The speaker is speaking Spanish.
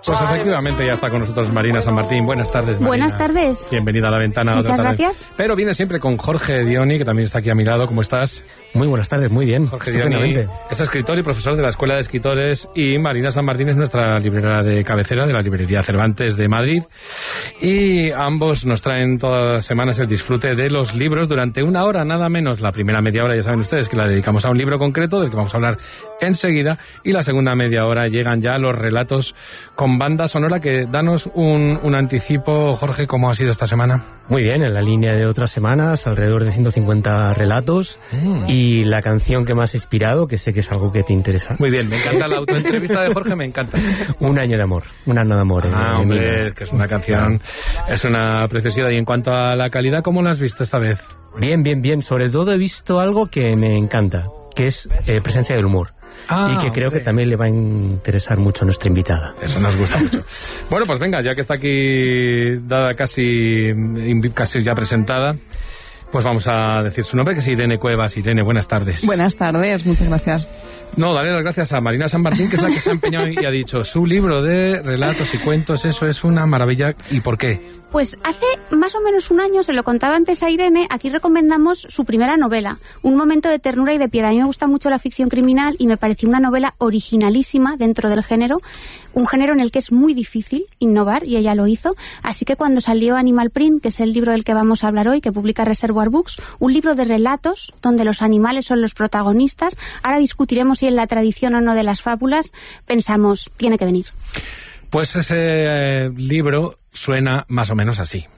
Pues efectivamente ya está con nosotros Marina San Martín. Buenas tardes, Marina. Buenas tardes. Bienvenida a La Ventana. Muchas gracias. Pero viene siempre con Jorge Dioni, que también está aquí a mi lado. ¿Cómo estás? Muy buenas tardes, muy bien. Jorge Dioni es escritor y profesor de la Escuela de Escritores, y Marina San Martín es nuestra librera de cabecera de la librería Cervantes de Madrid. Y ambos nos traen todas las semanas el disfrute de los libros durante una hora, nada menos. La primera media hora ya saben ustedes que la dedicamos a un libro concreto del que vamos a hablar enseguida, y la segunda media hora llegan ya los relatos con banda sonora. Que danos un anticipo, Jorge, ¿cómo ha sido esta semana? Muy bien, en la línea de otras semanas, alrededor de 150 relatos y la canción que más ha inspirado, que sé que es algo que te interesa. Muy bien, me encanta la autoentrevista de Jorge, me encanta. Un año de amor, un año de amor. Hombre, que es una canción, es una preciosidad. Y en cuanto a la calidad, ¿cómo la has visto esta vez? Bien, bien, bien. Sobre todo he visto algo que me encanta, que es presencia del humor. Y que creo que también le va a interesar mucho a nuestra invitada. Eso nos gusta mucho. Bueno, pues venga, ya que está aquí dada casi ya presentada, pues vamos a decir su nombre, que es Irene Cuevas. Irene, buenas tardes. Buenas tardes, muchas gracias. No, darle las gracias a Marina San Martín, que es la que se ha empeñado y ha dicho: su libro de relatos y cuentos, eso es una maravilla. ¿Y por qué? Pues hace más o menos un año, se lo contaba antes a Irene, aquí recomendamos su primera novela, Un momento de ternura y de piedad. A mí me gusta mucho la ficción criminal y me pareció una novela originalísima dentro del género, un género en el que es muy difícil innovar, y ella lo hizo. Así que cuando salió Animal Print, que es el libro del que vamos a hablar hoy, que publica Reservoir Books, un libro de relatos donde los animales son los protagonistas, ahora discutiremos si en la tradición o no de las fábulas, pensamos, tiene que venir. Pues ese libro suena más o menos así.